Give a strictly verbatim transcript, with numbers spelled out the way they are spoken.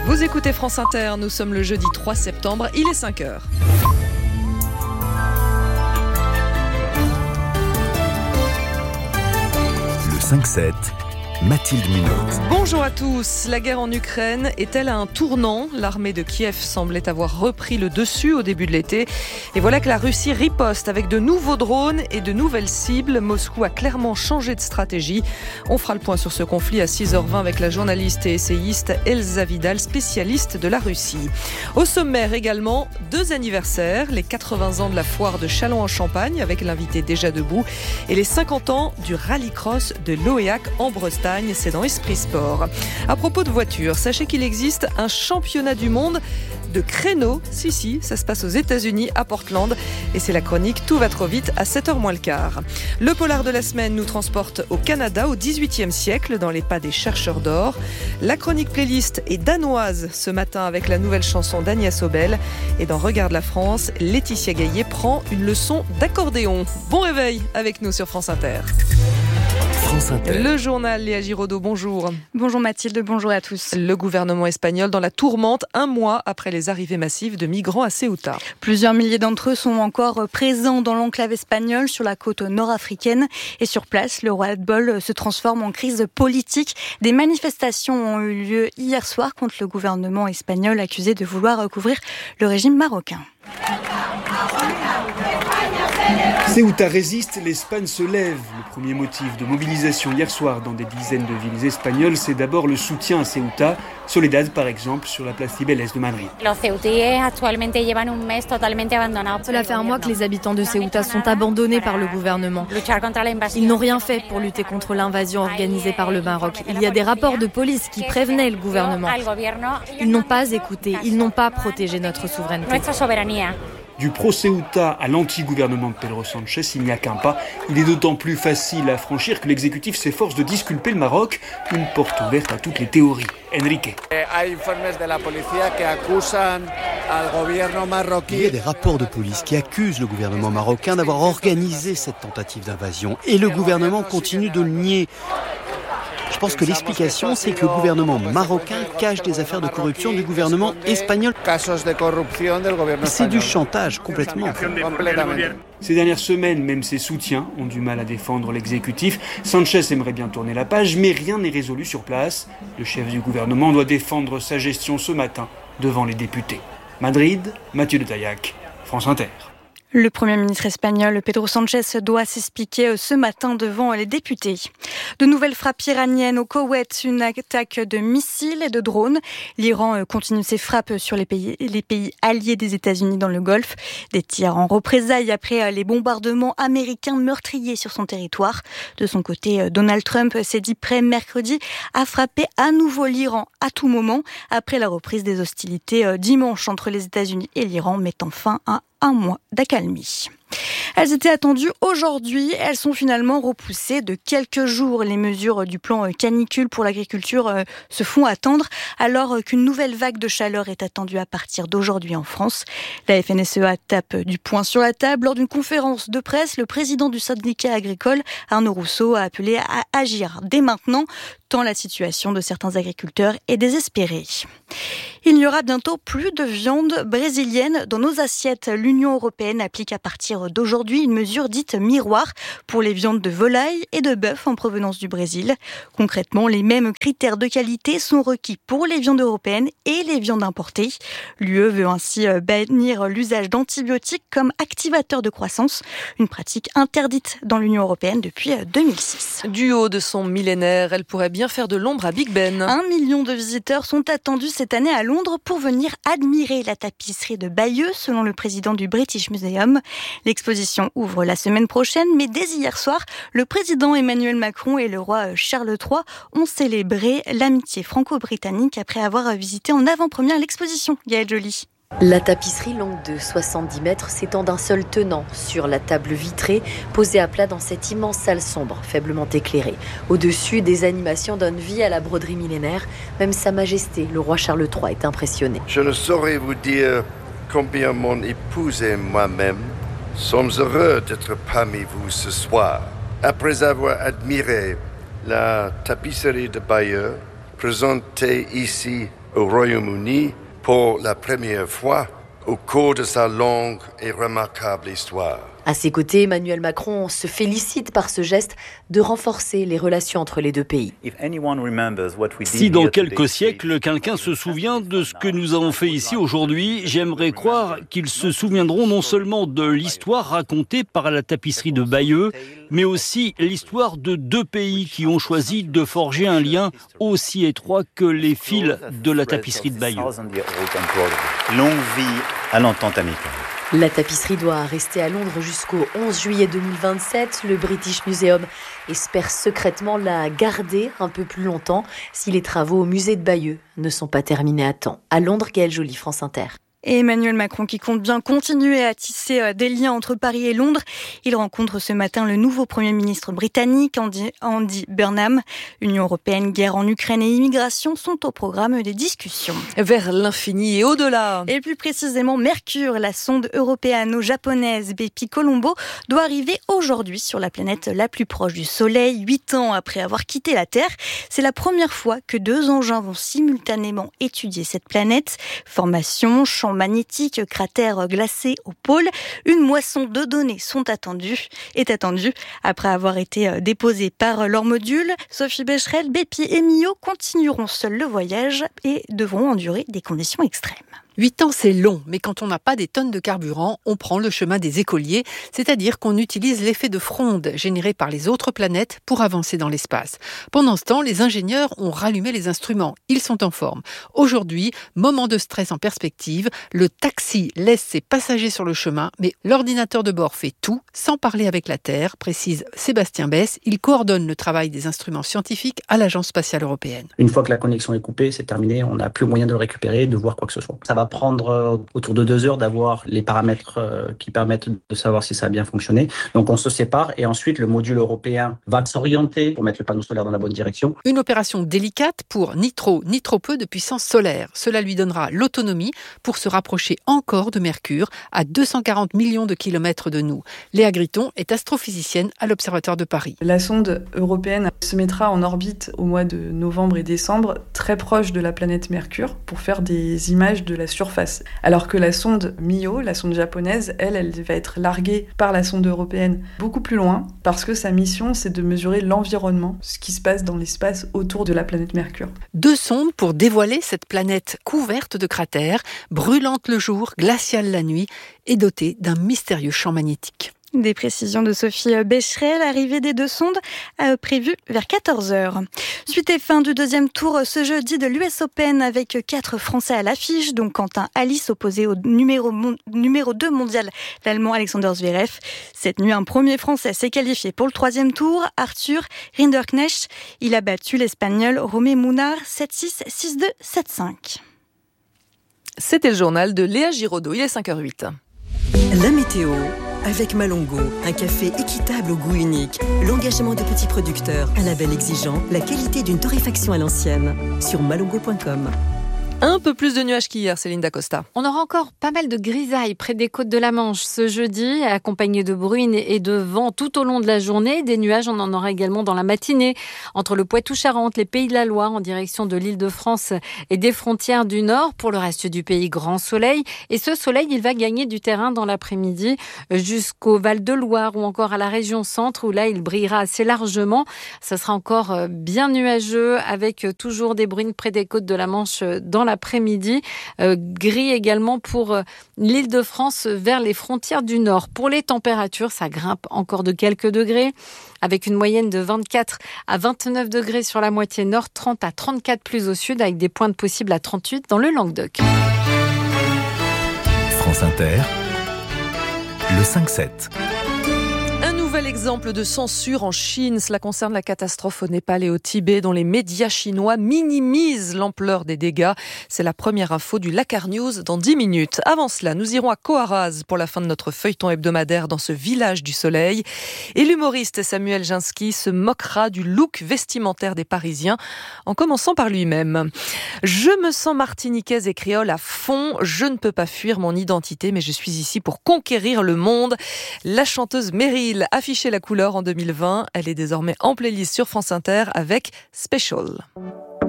Vous écoutez France Inter, nous sommes le jeudi trois septembre, il est cinq heures. Le cinq sept, Mathilde Munoz. Bonjour à tous. La guerre en Ukraine est-elle à un tournant ? L'armée de Kiev semblait avoir repris le dessus au début de l'été. Et voilà que la Russie riposte avec de nouveaux drones et de nouvelles cibles. Moscou a clairement changé de stratégie. On fera le point sur ce conflit à six heures vingt avec la journaliste et essayiste Elsa Vidal, spécialiste de la Russie. Au sommaire également, deux anniversaires. Les quatre-vingts ans de la foire de Châlons-en-Champagne avec l'invité déjà debout. Et les cinquante ans du rallycross de Loéac en Bretagne. C'est dans Esprit Sport. À propos de voitures, sachez qu'il existe un championnat du monde de créneaux. Si, si, ça se passe aux États-Unis, à Portland. Et c'est la chronique Tout va trop vite à sept heures moins le quart. Le polar de la semaine nous transporte au Canada au dix-huitième siècle, dans les pas des chercheurs d'or. La chronique playlist est danoise ce matin avec la nouvelle chanson d'Agnès Obel. Et dans Regarde la France, Laetitia Gaillet prend une leçon d'accordéon. Bon réveil avec nous sur France Inter. France Inter. Le journal, Léa Giraudot, bonjour. Bonjour Mathilde, bonjour à tous. Le gouvernement espagnol dans la tourmente un mois après les arrivées massives de migrants à Ceuta. Plusieurs milliers d'entre eux sont encore présents dans l'enclave espagnole sur la côte nord-africaine. Et sur place, le ras-le-bol se transforme en crise politique. Des manifestations ont eu lieu hier soir contre le gouvernement espagnol accusé de vouloir recouvrir le régime marocain. Ceuta résiste, l'Espagne se lève. Le premier motif de mobilisation hier soir dans des dizaines de villes espagnoles, c'est d'abord le soutien à Ceuta. Soledad, par exemple, sur la place Cibeles de Madrid. Cela fait un mois que les habitants de Ceuta sont abandonnés par le gouvernement. Ils n'ont rien fait pour lutter contre l'invasion organisée par le Maroc. Il y a des rapports de police qui prévenaient le gouvernement. Ils n'ont pas écouté, ils n'ont pas protégé notre souveraineté. Du pro-Ceuta à l'anti-gouvernement de Pedro Sanchez, il n'y a qu'un pas. Il est d'autant plus facile à franchir que l'exécutif s'efforce de disculper le Maroc. Une porte ouverte à toutes les théories. Enrique. Il y a des rapports de police qui accusent le gouvernement marocain d'avoir organisé cette tentative d'invasion. Et le gouvernement continue de le nier. Je pense que l'explication, c'est que le gouvernement marocain cache des affaires de corruption du gouvernement espagnol. C'est du chantage, complètement. Ces dernières semaines, même ses soutiens ont du mal à défendre l'exécutif. Sanchez aimerait bien tourner la page, mais rien n'est résolu sur place. Le chef du gouvernement doit défendre sa gestion ce matin devant les députés. Madrid, Mathieu de Taillac, France Inter. Le Premier ministre espagnol Pedro Sanchez doit s'expliquer ce matin devant les députés. De nouvelles frappes iraniennes au Koweït, une attaque de missiles et de drones. L'Iran continue ses frappes sur les pays, les pays alliés des États-Unis dans le Golfe. Des tirs en représailles après les bombardements américains meurtriers sur son territoire. De son côté, Donald Trump s'est dit prêt mercredi à frapper à nouveau l'Iran à tout moment après la reprise des hostilités dimanche entre les États-Unis et l'Iran, mettant fin à un mois d'accalmie. Elles étaient attendues aujourd'hui, elles sont finalement repoussées de quelques jours. Les mesures du plan canicule pour l'agriculture se font attendre alors qu'une nouvelle vague de chaleur est attendue à partir d'aujourd'hui en France. La F N S E A tape du poing sur la table. Lors d'une conférence de presse, le président du syndicat agricole, Arnaud Rousseau, a appelé à agir dès maintenant, tant la situation de certains agriculteurs est désespérée. Il n'y aura bientôt plus de viande brésilienne dans nos assiettes. L'Union européenne applique à partir d'aujourd'hui une mesure dite miroir pour les viandes de volaille et de bœuf en provenance du Brésil. Concrètement, les mêmes critères de qualité sont requis pour les viandes européennes et les viandes importées. L'U E veut ainsi bannir l'usage d'antibiotiques comme activateurs de croissance, une pratique interdite dans l'Union européenne depuis deux mille six. Du haut de son millénaire, elle pourrait bien faire de l'ombre à Big Ben. Un million de visiteurs sont attendus cette année à Londres pour venir admirer la tapisserie de Bayeux, selon le président du British Museum. L'exposition ouvre la semaine prochaine, mais dès hier soir, le président Emmanuel Macron et le roi Charles trois ont célébré l'amitié franco-britannique après avoir visité en avant-première l'exposition. Gaëlle Joly. La tapisserie longue de soixante-dix mètres s'étend d'un seul tenant sur la table vitrée, posée à plat dans cette immense salle sombre, faiblement éclairée. Au-dessus, des animations donnent vie à la broderie millénaire. Même Sa Majesté, le roi Charles trois, est impressionné. Je ne saurais vous dire combien mon épouse et moi-même sommes heureux d'être parmi vous ce soir. Après avoir admiré la tapisserie de Bayeux, présentée ici au Royaume-Uni pour la première fois au cours de sa longue et remarquable histoire. À ses côtés, Emmanuel Macron se félicite par ce geste de renforcer les relations entre les deux pays. Si dans quelques siècles, quelqu'un se souvient de ce que nous avons fait ici aujourd'hui, j'aimerais croire qu'ils se souviendront non seulement de l'histoire racontée par la tapisserie de Bayeux, mais aussi l'histoire de deux pays qui ont choisi de forger un lien aussi étroit que les fils de la tapisserie de Bayeux. Longue vie à l'entente amicale. La tapisserie doit rester à Londres jusqu'au onze juillet deux mille vingt-sept. Le British Museum espère secrètement la garder un peu plus longtemps si les travaux au musée de Bayeux ne sont pas terminés à temps. À Londres, Gaëlle Joly, France Inter. Et Emmanuel Macron qui compte bien continuer à tisser des liens entre Paris et Londres. Il rencontre ce matin le nouveau Premier ministre britannique, Andy, Andy Burnham. Union européenne, guerre en Ukraine et immigration sont au programme des discussions. Vers l'infini et au-delà. Et plus précisément, Mercure, la sonde européano-japonaise Bepi Colombo, doit arriver aujourd'hui sur la planète la plus proche du Soleil, huit ans après avoir quitté la Terre. C'est la première fois que deux engins vont simultanément étudier cette planète. Formation, champ magnétique, cratères glacés au pôle. Une moisson de données sont attendues, est attendue après avoir été déposées par leur module. Sophie Becherel, Bepi et Mio continueront seuls le voyage et devront endurer des conditions extrêmes. Huit ans, c'est long, mais quand on n'a pas des tonnes de carburant, on prend le chemin des écoliers, c'est-à-dire qu'on utilise l'effet de fronde généré par les autres planètes pour avancer dans l'espace. Pendant ce temps, les ingénieurs ont rallumé les instruments. Ils sont en forme. Aujourd'hui, moment de stress en perspective, le taxi laisse ses passagers sur le chemin, mais l'ordinateur de bord fait tout, sans parler avec la Terre, précise Sébastien Besse. Il coordonne le travail des instruments scientifiques à l'Agence spatiale européenne. Une fois que la connexion est coupée, c'est terminé, on n'a plus moyen de le récupérer, de voir quoi que ce soit. Ça va prendre autour de deux heures d'avoir les paramètres qui permettent de savoir si ça a bien fonctionné. Donc on se sépare et ensuite le module européen va s'orienter pour mettre le panneau solaire dans la bonne direction. Une opération délicate pour ni trop ni trop peu de puissance solaire. Cela lui donnera l'autonomie pour se rapprocher encore de Mercure à deux cent quarante millions de kilomètres de nous. Léa Griton est astrophysicienne à l'Observatoire de Paris. La sonde européenne se mettra en orbite au mois de novembre et décembre, très proche de la planète Mercure, pour faire des images de la surface. Alors que la sonde Mio, la sonde japonaise, elle, elle va être larguée par la sonde européenne beaucoup plus loin, parce que sa mission, c'est de mesurer l'environnement, ce qui se passe dans l'espace autour de la planète Mercure. Deux sondes pour dévoiler cette planète couverte de cratères, brûlante le jour, glaciale la nuit, et dotée d'un mystérieux champ magnétique. Des précisions de Sophie Becherel, arrivée des deux sondes euh, prévues vers quatorze heures. Suite et fin du deuxième tour ce jeudi de l'U S Open avec quatre Français à l'affiche, donc Quentin Alice opposé au numéro, mon, numéro deux mondial, l'Allemand Alexander Zverev. Cette nuit, un premier Français s'est qualifié pour le troisième tour, Arthur Rinderknecht. Il a battu l'Espagnol Romé Munar sept six, six deux, sept cinq. C'était le journal de Léa Giraudot, il est cinq heures huit. La météo avec Malongo, un café équitable au goût unique, l'engagement de petits producteurs, un label exigeant, la qualité d'une torréfaction à l'ancienne. Sur malongo point com. Un peu plus de nuages qu'hier, Céline Dacosta. On aura encore pas mal de grisailles près des côtes de la Manche ce jeudi, accompagné de bruine et de vent tout au long de la journée. Des nuages, on en aura également dans la matinée, entre le Poitou-Charentes, les Pays de la Loire, en direction de l'Île-de-France et des frontières du Nord. Pour le reste du pays, grand soleil. Et ce soleil, il va gagner du terrain dans l'après-midi jusqu'au Val-de-Loire ou encore à la région centre, où là, il brillera assez largement. Ça sera encore bien nuageux, avec toujours des bruines près des côtes de la Manche dans l'après-midi. Euh, gris également pour euh, l'Île-de-France vers les frontières du Nord. Pour les températures, ça grimpe encore de quelques degrés, avec une moyenne de vingt-quatre à vingt-neuf degrés sur la moitié nord, trente à trente-quatre plus au sud, avec des pointes possibles à trente-huit dans le Languedoc. France Inter, le cinq sept. Un nouvel exemple de censure en Chine. Cela concerne la catastrophe au Népal et au Tibet, dont les médias chinois minimisent l'ampleur des dégâts. C'est la première info du Lakar News dans dix minutes. Avant cela, nous irons à Coaraz pour la fin de notre feuilleton hebdomadaire dans ce village du soleil. Et l'humoriste Samuel Ginsky se moquera du look vestimentaire des Parisiens, en commençant par lui-même. Je me sens martiniquaise et créole à fond. Je ne peux pas fuir mon identité, mais je suis ici pour conquérir le monde. La chanteuse Meryl affichait la couleur en deux mille vingt. Elle est désormais en playlist sur France Inter avec Special.